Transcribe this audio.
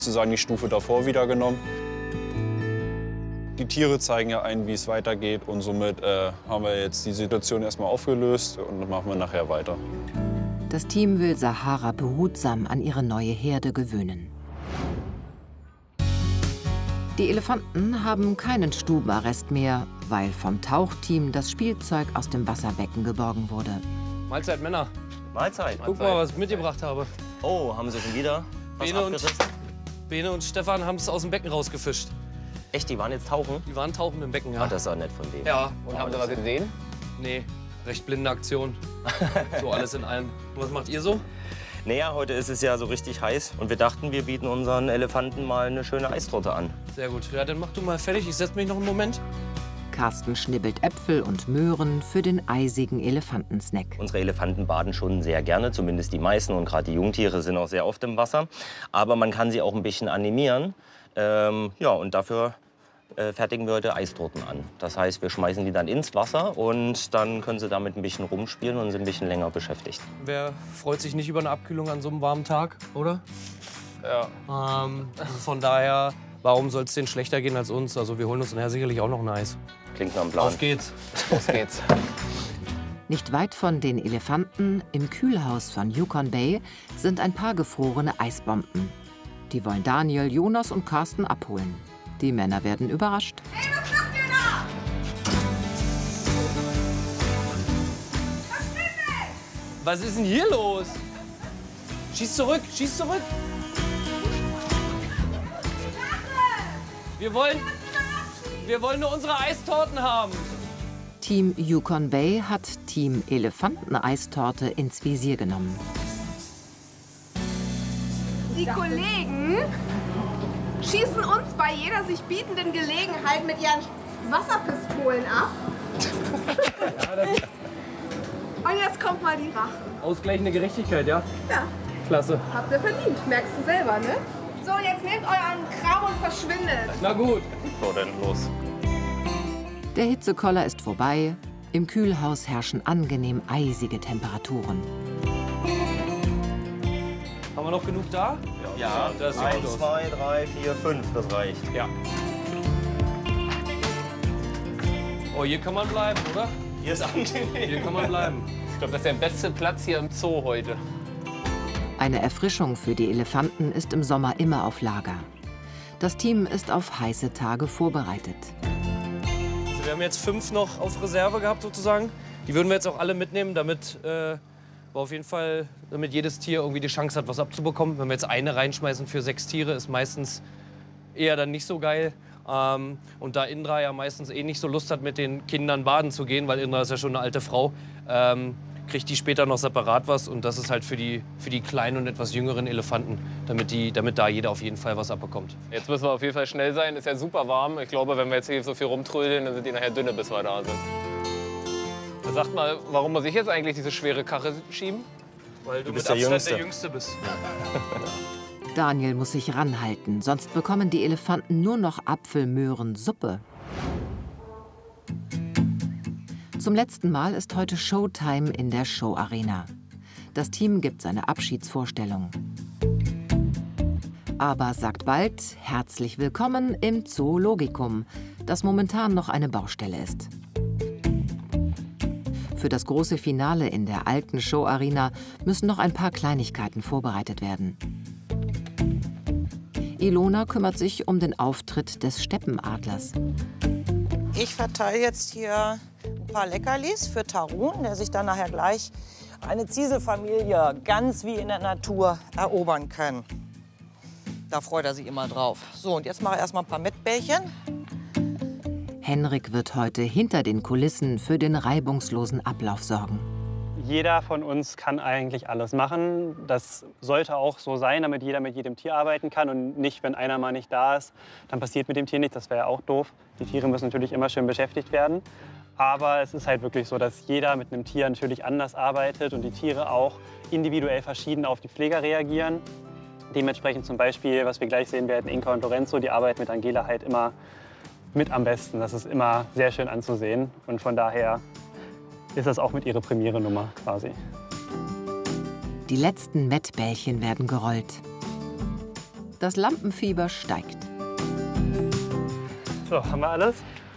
sozusagen die Stufe davor wieder genommen. Die Tiere zeigen ja ein, wie es weitergeht und somit haben wir jetzt die Situation erstmal aufgelöst und dann machen wir nachher weiter. Das Team will Sahara behutsam an ihre neue Herde gewöhnen. Die Elefanten haben keinen Stubenarrest mehr, weil vom Tauchteam das Spielzeug aus dem Wasserbecken geborgen wurde. Mahlzeit, Männer. Mahlzeit. Guck mal, was ich mitgebracht habe. Oh, haben Sie schon wieder was abgerissen? Bene und Stefan haben es aus dem Becken rausgefischt. Echt, die waren jetzt tauchen? Die waren tauchen im Becken, ja. Ach, das ist auch nett von denen. Ja. Und haben Sie was gesehen? Nee, recht blinde Aktion. So alles in allem. Was macht ihr so? Naja, heute ist es ja so richtig heiß und wir dachten, wir bieten unseren Elefanten mal eine schöne Eistorte an. Sehr gut. Ja, dann mach du mal fertig. Ich setze mich noch einen Moment. Carsten schnibbelt Äpfel und Möhren für den eisigen Elefantensnack. Unsere Elefanten baden schon sehr gerne, zumindest die meisten. Und gerade die Jungtiere sind auch sehr oft im Wasser. Aber man kann sie auch ein bisschen animieren. Ja, und dafür fertigen wir heute Eistorten an. Das heißt, wir schmeißen die dann ins Wasser und dann können sie damit ein bisschen rumspielen und sind ein bisschen länger beschäftigt. Wer freut sich nicht über eine Abkühlung an so einem warmen Tag, oder? Ja. Von daher, warum soll es denen schlechter gehen als uns? Also wir holen uns nachher sicherlich auch noch ein Eis. Klingt nach einem Plan. Auf geht's. Los geht's. Nicht weit von den Elefanten, im Kühlhaus von Yukon Bay, sind ein paar gefrorene Eisbomben. Die wollen Daniel, Jonas und Carsten abholen. Die Männer werden überrascht. Hey, was macht ihr da? Was ist denn hier los? Schieß zurück, schieß zurück. Wir wollen nur unsere Eistorten haben. Team Yukon Bay hat Team Elefanten-Eistorte ins Visier genommen. Die Kollegen schießen uns bei jeder sich bietenden Gelegenheit mit ihren Wasserpistolen ab. Und jetzt kommt mal die Rache. Ausgleichende Gerechtigkeit, ja? Ja, Klasse. habt ihr verdient, merkst du selber, ne? So, jetzt nehmt euren Kram und verschwindet. Na gut. So, dann los. Der Hitzekoller ist vorbei. Im Kühlhaus herrschen angenehm eisige Temperaturen. Haben wir noch genug da? Ja, das sieht 1, gut aus. 2, 3, 4, 5, das reicht. Ja. Oh, hier kann man bleiben, oder? Hier ist angenehm. Hier kann man bleiben. Ich glaube, das ist der beste Platz hier im Zoo heute. Eine Erfrischung für die Elefanten ist im Sommer immer auf Lager. Das Team ist auf heiße Tage vorbereitet. Also wir haben jetzt 5 noch auf Reserve gehabt, sozusagen. Die würden wir jetzt auch alle mitnehmen, damit auf jeden Fall, damit jedes Tier irgendwie die Chance hat, was abzubekommen. Wenn wir jetzt eine reinschmeißen für 6 Tiere, ist meistens eher dann nicht so geil. Und da Indra ja meistens eh nicht so Lust hat, mit den Kindern baden zu gehen, weil Indra ist ja schon eine alte Frau, kriegt die später noch separat was. Und das ist halt für die kleinen und etwas jüngeren Elefanten, damit da jeder auf jeden Fall was abbekommt. Jetzt müssen wir auf jeden Fall schnell sein. Ist ja super warm. Ich glaube, wenn wir jetzt hier so viel rumtrödeln, dann sind die nachher dünne, bis wir da sind. Sagt mal, warum muss ich jetzt eigentlich diese schwere Karre schieben? Weil du bist mit der Abstand Jüngste. der Jüngste bist. Daniel muss sich ranhalten, sonst bekommen die Elefanten nur noch Apfelmöhrensuppe. Zum letzten Mal ist heute Showtime in der Showarena. Das Team gibt seine Abschiedsvorstellung. Aber sagt bald herzlich willkommen im Zoologikum, das momentan noch eine Baustelle ist. Für das große Finale in der alten Showarena müssen noch ein paar Kleinigkeiten vorbereitet werden. Ilona kümmert sich um den Auftritt des Steppenadlers. Ich verteile jetzt hier ein paar Leckerlis für Tarun, der sich dann nachher gleich eine Zieselfamilie ganz wie in der Natur erobern kann. Da freut er sich immer drauf. So, und jetzt mache ich erstmal ein paar Mettbällchen. Henrik wird heute hinter den Kulissen für den reibungslosen Ablauf sorgen. Jeder von uns kann eigentlich alles machen. Das sollte auch so sein, damit jeder mit jedem Tier arbeiten kann und nicht, wenn einer mal nicht da ist, dann passiert mit dem Tier nichts. Das wäre ja auch doof. Die Tiere müssen natürlich immer schön beschäftigt werden. Aber es ist halt wirklich so, dass jeder mit einem Tier natürlich anders arbeitet und die Tiere auch individuell verschieden auf die Pfleger reagieren. Dementsprechend zum Beispiel, was wir gleich sehen werden, Inka und Lorenzo, die arbeiten mit Angela halt immer mit am besten. Das ist immer sehr schön anzusehen und von daher ist das auch mit ihrer Premiere-Nummer quasi. Die letzten Mettbällchen werden gerollt. Das Lampenfieber steigt. So, haben wir alles?